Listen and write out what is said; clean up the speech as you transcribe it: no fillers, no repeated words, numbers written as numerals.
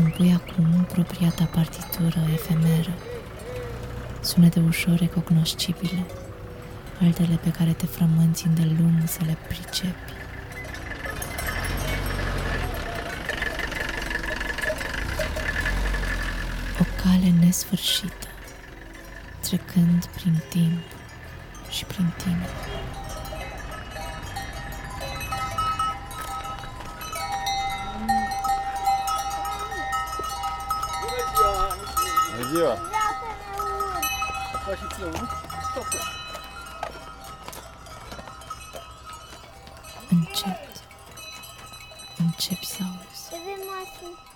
compui acum propria ta partitură efemeră, sunete ușor recognoscibile, altele pe care te frămânți îndelung să le pricepi. O cale nesfârșită, trecând prin timp și prin tine. Bună ziua! Faci și ție unul? Stop! Încet, începi să auzi. Trebuie mai